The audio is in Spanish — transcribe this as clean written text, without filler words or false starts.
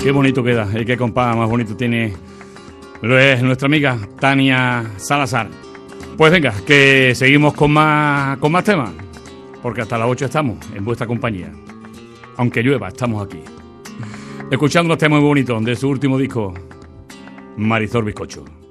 Qué bonito queda, y qué compás más bonito tiene. Lo es nuestra amiga Tania Salazar. Pues venga, que seguimos con más temas, porque hasta las 8 estamos en vuestra compañía. Aunque llueva, estamos aquí. Escuchando unos temas muy bonitos de su último disco, Marisol Bizcocho.